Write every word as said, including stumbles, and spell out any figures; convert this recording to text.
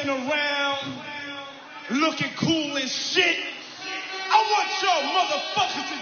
dancing around, looking cool and shit. I want y'all motherfuckers to